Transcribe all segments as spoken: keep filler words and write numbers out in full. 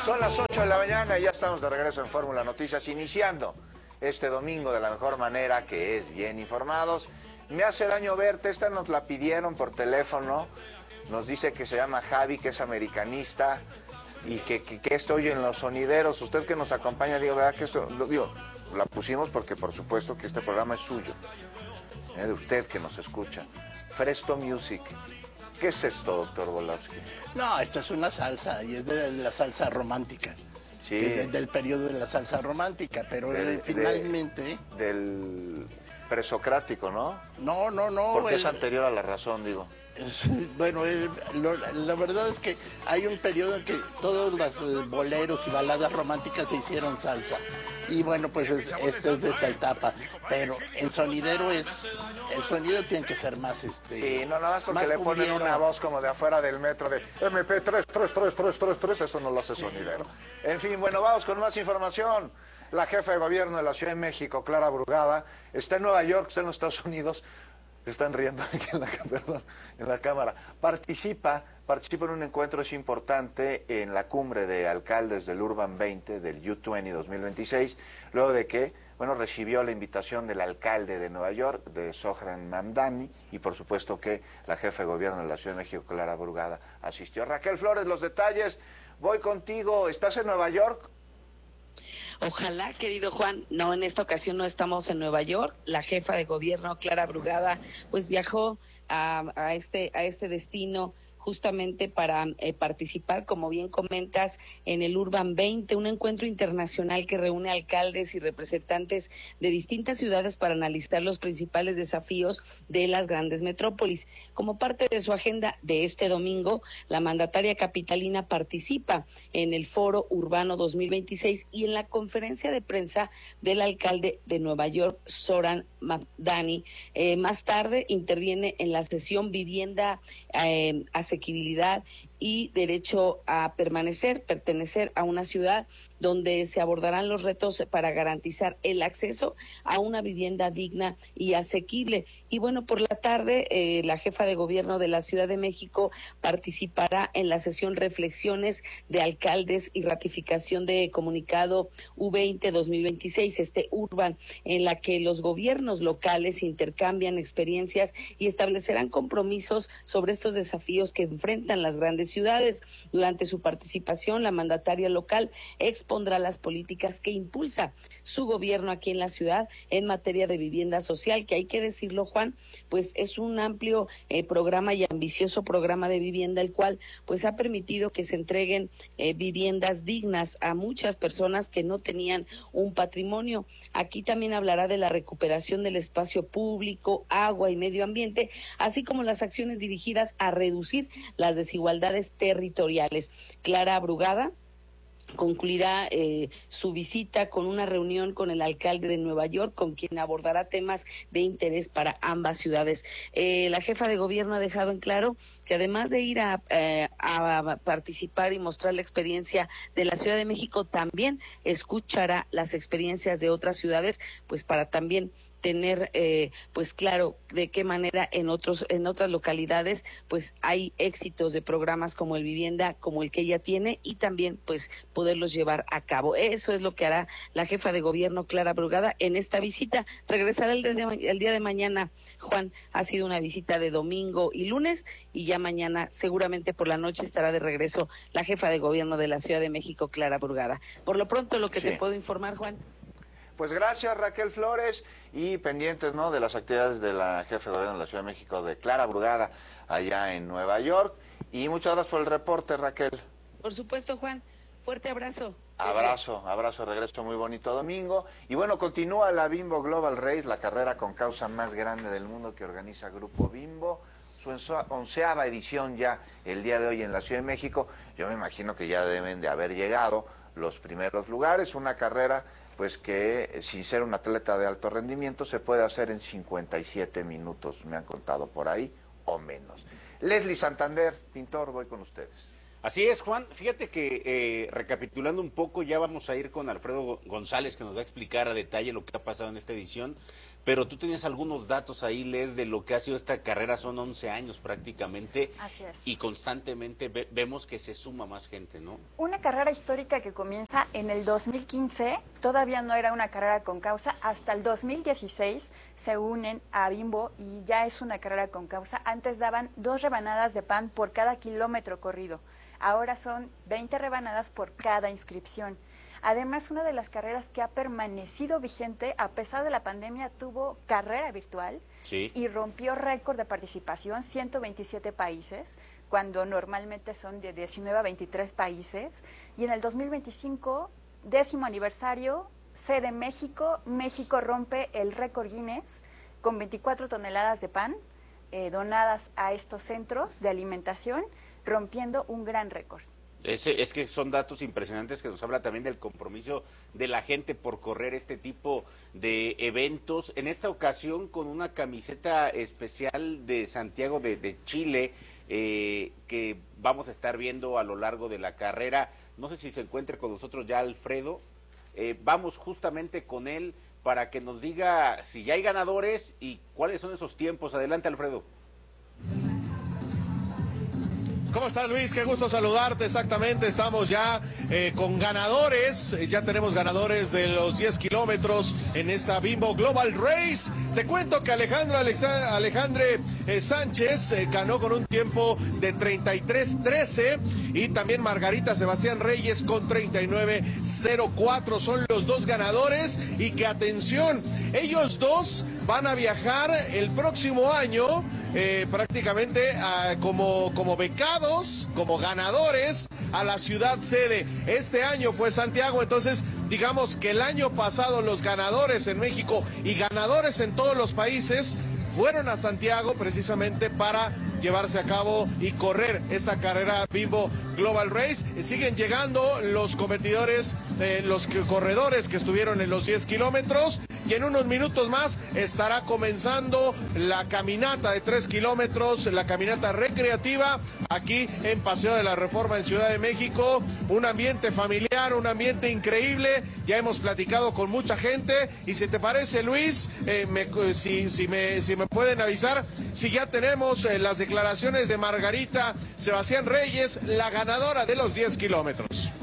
Son las ocho de la mañana y ya estamos de regreso en Fórmula Noticias, iniciando este domingo de la mejor manera, que es bien informados. Me hace daño verte, esta nos la pidieron por teléfono, nos dice que se llama Javi, que es americanista y que, que, que esto oye en los sonideros. Usted que nos acompaña, digo, ¿verdad que esto? Lo digo, la pusimos porque por supuesto que este programa es suyo, ¿eh? De usted que nos escucha. Fresto Music. ¿Qué es esto, doctor Volowski? No, esto es una salsa, y es de la salsa romántica. Sí. Que es del periodo de la salsa romántica, pero del, finalmente... De, del presocrático, ¿no? No, no, no. Porque el, es anterior a la razón, digo. Es, bueno, el, lo, la verdad es que hay un periodo en que todos los boleros y baladas románticas se hicieron salsa. Y bueno, pues es, esto es de esta etapa. Pero el sonidero es... El sonido tiene que ser más este. Sí, no, nada más porque más le ponen cumbiero. una voz como de afuera del metro de eme pe tres, tres, tres, tres, tres, tres, eso no lo hace sonidero. En fin, bueno, vamos con más información. La jefa de gobierno de la Ciudad de México, Clara Brugada, está en Nueva York, está en los Estados Unidos. Están riendo aquí en la, perdón, en la cámara. Participa, participa en un encuentro, es importante, en la cumbre de alcaldes del Urban veinte, del U veinte dos mil veintiséis, luego de que, bueno, recibió la invitación del alcalde de Nueva York, de Zohran Mamdani, y por supuesto que la jefa de gobierno de la Ciudad de México, Clara Brugada, asistió. Raquel Flores, los detalles, voy contigo, ¿estás en Nueva York? Ojalá, querido Juan, no, en esta ocasión no estamos en Nueva York. La jefa de gobierno, Clara Brugada, pues viajó a, a este a este destino justamente para eh, participar, como bien comentas, en el Urban veinte, un encuentro internacional que reúne alcaldes y representantes de distintas ciudades para analizar los principales desafíos de las grandes metrópolis. Como parte de su agenda de este domingo, la mandataria capitalina participa en el Foro Urbano dos mil veintiséis y en la conferencia de prensa del alcalde de Nueva York, Zohran Mamdani. Eh, más tarde interviene en la sesión Vivienda eh, asequibilidad y derecho a permanecer, pertenecer a una ciudad, donde se abordarán los retos para garantizar el acceso a una vivienda digna y asequible. Y bueno, por la tarde, eh, la jefa de gobierno de la Ciudad de México participará en la sesión Reflexiones de Alcaldes y ratificación de comunicado U veinte dos mil veintiséis, este Urban, en la que los gobiernos locales intercambian experiencias y establecerán compromisos sobre estos desafíos que enfrentan las grandes ciudades. Durante su participación, la mandataria local expondrá las políticas que impulsa su gobierno aquí en la ciudad en materia de vivienda social, que hay que decirlo, Juan, pues es un amplio eh, programa y ambicioso programa de vivienda, el cual pues ha permitido que se entreguen eh, viviendas dignas a muchas personas que no tenían un patrimonio. Aquí también hablará de la recuperación del espacio público, agua y medio ambiente, así como las acciones dirigidas a reducir las desigualdades territoriales. Clara Brugada concluirá eh, su visita con una reunión con el alcalde de Nueva York, con quien abordará temas de interés para ambas ciudades. Eh, la jefa de gobierno ha dejado en claro que además de ir a, eh, a participar y mostrar la experiencia de la Ciudad de México, también escuchará las experiencias de otras ciudades, pues para también tener eh, pues claro de qué manera en otros en otras localidades pues hay éxitos de programas como el Vivienda, como el que ella tiene, y también pues poderlos llevar a cabo. Eso es lo que hará la jefa de gobierno, Clara Brugada, en esta visita. Regresará el, de, el día de mañana, Juan. Ha sido una visita de domingo y lunes, y ya mañana seguramente por la noche estará de regreso la jefa de gobierno de la Ciudad de México, Clara Brugada. Por lo pronto, lo que sí te puedo informar, Juan. Pues gracias, Raquel Flores, y pendientes, ¿no?, de las actividades de la jefa de gobierno de la Ciudad de México, de Clara Brugada, allá en Nueva York. Y muchas gracias por el reporte, Raquel. Por supuesto, Juan. Fuerte abrazo. Abrazo, abrazo, regreso, muy bonito domingo. Y bueno, continúa la Bimbo Global Race, la carrera con causa más grande del mundo que organiza Grupo Bimbo. Su onceava edición ya el día de hoy en la Ciudad de México. Yo me imagino que ya deben de haber llegado los primeros lugares. Una carrera pues que sin ser un atleta de alto rendimiento se puede hacer en cincuenta y siete minutos, me han contado por ahí, o menos. Leslie Santander, pintor, voy con ustedes. Así es, Juan. Fíjate que eh, recapitulando un poco, ya vamos a ir con Alfredo González, que nos va a explicar a detalle lo que ha pasado en esta edición, pero tú tienes algunos datos ahí, Les, de lo que ha sido esta carrera, son once años prácticamente. Así es. Y constantemente ve, vemos que se suma más gente, ¿no? Una carrera histórica que comienza en el dos mil quince, todavía no era una carrera con causa, hasta el dos mil dieciséis se unen a Bimbo y ya es una carrera con causa. Antes daban dos rebanadas de pan por cada kilómetro corrido, ahora son veinte rebanadas por cada inscripción. Además, una de las carreras que ha permanecido vigente, a pesar de la pandemia, tuvo carrera virtual sí. y rompió récord de participación, ciento veintisiete países, cuando normalmente son de diecinueve a veintitrés países. Y en el dos mil veinticinco, décimo aniversario, sede México, México rompe el récord Guinness con veinticuatro toneladas de pan eh, donadas a estos centros de alimentación, rompiendo un gran récord. Ese, es que son datos impresionantes que nos habla también del compromiso de la gente por correr este tipo de eventos. En esta ocasión con una camiseta especial de Santiago de, de Chile eh, que vamos a estar viendo a lo largo de la carrera. No sé si se encuentre con nosotros ya Alfredo. Eh, vamos justamente con él para que nos diga si ya hay ganadores y cuáles son esos tiempos. Adelante, Alfredo. ¿Cómo estás, Luis? Qué gusto saludarte. Exactamente, estamos ya eh, con ganadores. Ya tenemos ganadores de los diez kilómetros en esta Bimbo Global Race. Te cuento que Alejandro Alexa, Alejandre eh, Sánchez eh, ganó con un tiempo de treinta y tres trece y también Margarita Sebastián Reyes con treinta y nueve cero cuatro. Son los dos ganadores y que, atención, ellos dos van a viajar el próximo año eh, prácticamente uh, como, como becados, como ganadores a la ciudad sede. Este año fue Santiago, entonces digamos que el año pasado los ganadores en México y ganadores en todos los países fueron a Santiago precisamente para llevarse a cabo y correr esta carrera Bimbo Global Race. Siguen llegando los competidores, eh, los que, corredores que estuvieron en los diez kilómetros y en unos minutos más estará comenzando la caminata de tres kilómetros, la caminata recreativa aquí en Paseo de la Reforma en Ciudad de México. Un ambiente familiar, un ambiente increíble. Ya hemos platicado con mucha gente y si te parece, Luis, eh, me, si, si, me, si me pueden avisar si ya tenemos eh, las declaraciones de Margarita Sebastián Reyes, la ganadora de los diez kilómetros.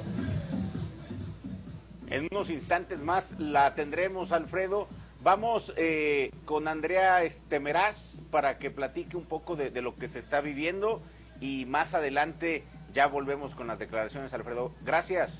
En unos instantes más la tendremos, Alfredo. Vamos eh, con Andrea Estemeraz para que platique un poco de, de lo que se está viviendo y más adelante ya volvemos con las declaraciones, Alfredo. Gracias.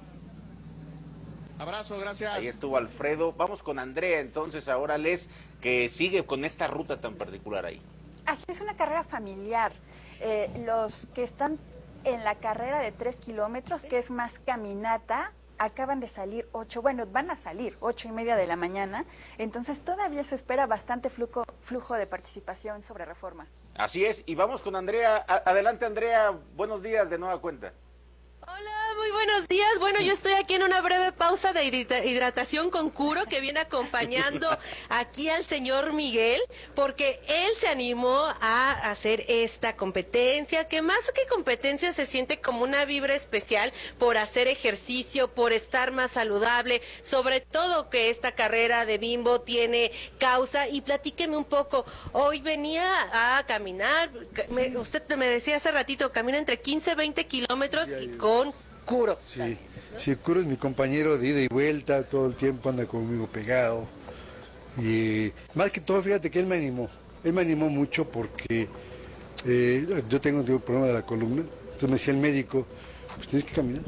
Abrazo, gracias. Ahí estuvo Alfredo. Vamos con Andrea entonces ahora, Les, que sigue con esta ruta tan particular ahí. Así es, una carrera familiar. Eh, los que están en la carrera de tres kilómetros, que es más caminata, acaban de salir ocho, bueno, van a salir ocho y media de la mañana, entonces todavía se espera bastante flujo, flujo de participación sobre Reforma. Así es, y vamos con Andrea. A- adelante, Andrea, buenos días de nueva cuenta. Hola, muy buenos días. Bueno, yo estoy aquí en una breve pausa de hidrita- hidratación con Curo, que viene acompañando aquí al señor Miguel, porque él se animó a hacer esta competencia, que más que competencia se siente como una vibra especial por hacer ejercicio, por estar más saludable, sobre todo que esta carrera de Bimbo tiene causa. Y platíqueme un poco, hoy venía a caminar, me- usted me decía hace ratito, camina entre quince, veinte kilómetros y con Curo. Sí, sí, Curo es mi compañero de ida y vuelta, todo el tiempo anda conmigo pegado. Y más que todo, fíjate que él me animó, él me animó mucho porque eh, yo tengo, tengo un problema de la columna, entonces me decía el médico, pues tienes que caminar.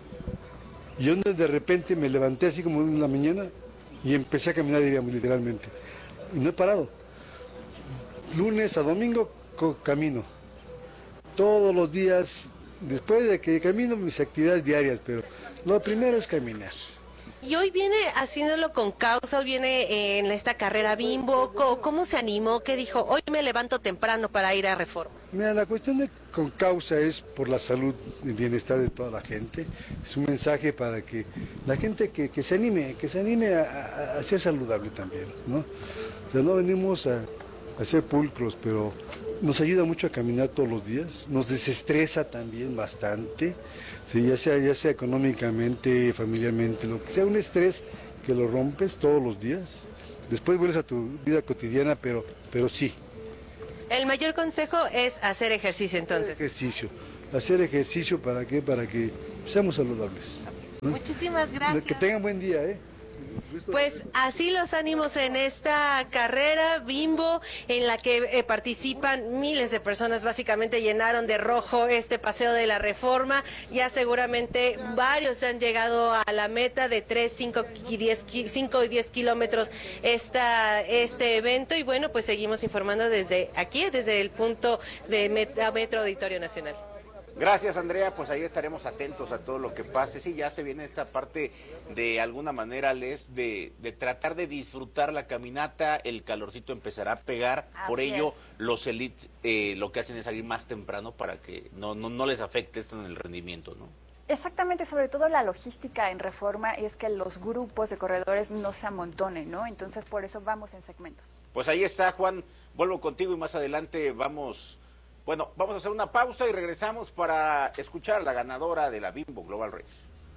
Y yo de repente me levanté así como en la mañana y empecé a caminar, diríamos, literalmente. Y no he parado. Lunes a domingo co- camino. Todos los días. Después de que camino, mis actividades diarias, pero lo primero es caminar. Y hoy viene haciéndolo con causa, hoy viene eh, en esta carrera Bimbo. ¿Cómo, ¿Cómo se animó? ¿Qué dijo? Hoy me levanto temprano para ir a Reforma. Mira, la cuestión de con causa es por la salud y bienestar de toda la gente. Es un mensaje para que la gente que, que se anime, que se anime a, a, a ser saludable también, ¿no? O sea, no venimos a, a ser pulcros, pero nos ayuda mucho a caminar todos los días, nos desestresa también bastante, sí, ya sea, ya sea económicamente, familiarmente, lo que sea, un estrés que lo rompes todos los días, después vuelves a tu vida cotidiana, pero, pero sí. El mayor consejo es hacer ejercicio entonces. Hacer ejercicio. Hacer ejercicio, ¿para qué? Para que seamos saludables. ¿no? Muchísimas gracias. Que tengan buen día, ¿eh? Pues así los ánimos en esta carrera Bimbo, en la que eh, participan miles de personas. Básicamente llenaron de rojo este paseo de la Reforma. Ya seguramente varios han llegado a la meta de tres, cinco y diez kilómetros esta, este evento. Y bueno, pues seguimos informando desde aquí, desde el punto de Metro, Metro Auditorio Nacional. Gracias, Andrea, pues ahí estaremos atentos a todo lo que pase. Sí, ya se viene esta parte de alguna manera, Les, de, de tratar de disfrutar la caminata, el calorcito empezará a pegar, Así por ello es. los elites eh, lo que hacen es salir más temprano para que no, no, no les afecte esto en el rendimiento, ¿no? Exactamente, sobre todo la logística en Reforma es que los grupos de corredores no se amontonen, ¿no? Entonces por eso vamos en segmentos. Pues ahí está, Juan, vuelvo contigo y más adelante vamos... Bueno, vamos a hacer una pausa y regresamos para escuchar a la ganadora de la Bimbo Global Race.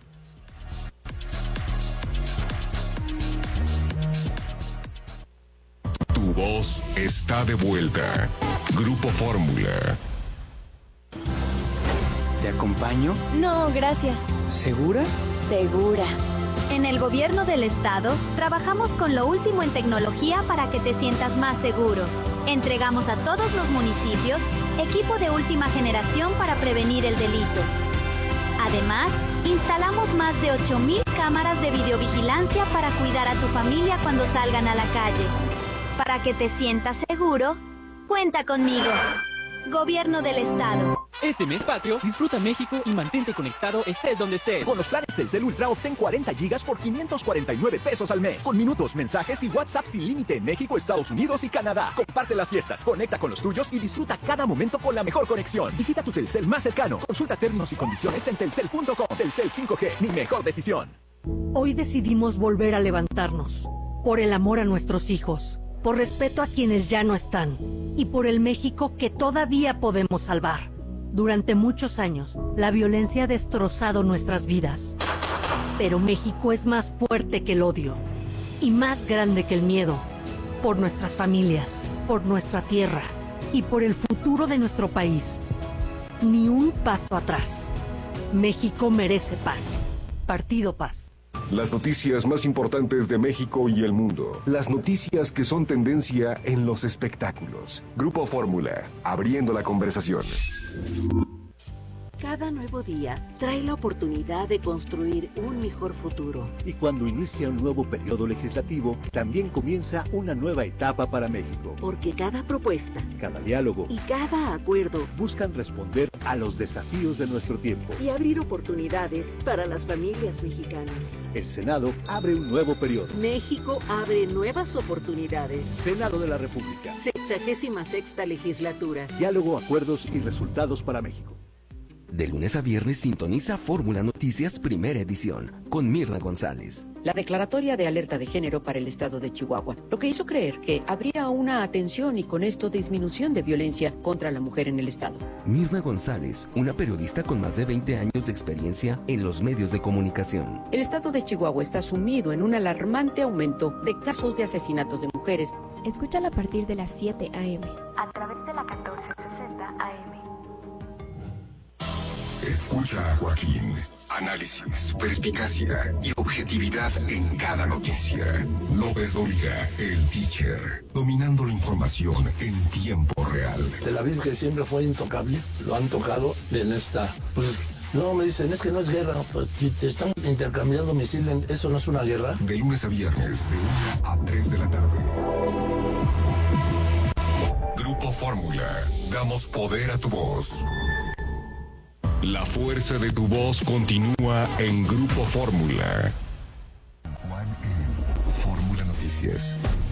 Tu voz está de vuelta. Grupo Fórmula. ¿Te acompaño? No, gracias. ¿Segura? Segura. En el gobierno del estado, trabajamos con lo último en tecnología para que te sientas más seguro. Entregamos a todos los municipios equipo de última generación para prevenir el delito. Además, instalamos más de ocho mil cámaras de videovigilancia para cuidar a tu familia cuando salgan a la calle. Para que te sientas seguro, cuenta conmigo. Gobierno del Estado. Este mes patrio, disfruta México y mantente conectado estés donde estés. Con los planes Telcel Ultra obtén cuarenta gigas por quinientos cuarenta y nueve pesos al mes. Con minutos, mensajes y WhatsApp sin límite en México, Estados Unidos y Canadá. Comparte las fiestas, conecta con los tuyos y disfruta cada momento con la mejor conexión. Visita tu Telcel más cercano. Consulta términos y condiciones en telcel punto com. Telcel cinco G, mi mejor decisión. Hoy decidimos volver a levantarnos. Por el amor a nuestros hijos. Por respeto a quienes ya no están. Y por el México que todavía podemos salvar. Durante muchos años, la violencia ha destrozado nuestras vidas. Pero México es más fuerte que el odio. Y más grande que el miedo. Por nuestras familias, por nuestra tierra y por el futuro de nuestro país. Ni un paso atrás. México merece paz. Partido Paz. Las noticias más importantes de México y el mundo. Las noticias que son tendencia en los espectáculos. Grupo Fórmula, abriendo la conversación. Cada nuevo día trae la oportunidad de construir un mejor futuro. Y cuando inicia un nuevo periodo legislativo, también comienza una nueva etapa para México. Porque cada propuesta, cada diálogo y cada acuerdo buscan responder a los desafíos de nuestro tiempo y abrir oportunidades para las familias mexicanas. El Senado abre un nuevo periodo. México abre nuevas oportunidades. Senado de la República. Sexagésima sexta legislatura. Diálogo, acuerdos y resultados para México. De lunes a viernes sintoniza Fórmula Noticias Primera Edición con Mirna González. La declaratoria de alerta de género para el estado de Chihuahua, lo que hizo creer que habría una atención y con esto disminución de violencia contra la mujer en el estado. Mirna González, una periodista con más de veinte años de experiencia en los medios de comunicación. El estado de Chihuahua está sumido en un alarmante aumento de casos de asesinatos de mujeres. Escúchala a partir de las siete a eme. A través de la catorce sesenta A M. Escucha a Joaquín. Análisis, perspicacia y objetividad en cada noticia. López Dóriga, el teacher, dominando la información en tiempo real. Tel Aviv, que siempre fue intocable, lo han tocado en esta... Pues, no, me dicen, es que no es guerra. Pues si te están intercambiando misiles, ¿eso no es una guerra? De lunes a viernes, de una a tres de la tarde. Grupo Fórmula. Damos poder a tu voz. La fuerza de tu voz continúa en Grupo Fórmula. Juan en Fórmula Noticias.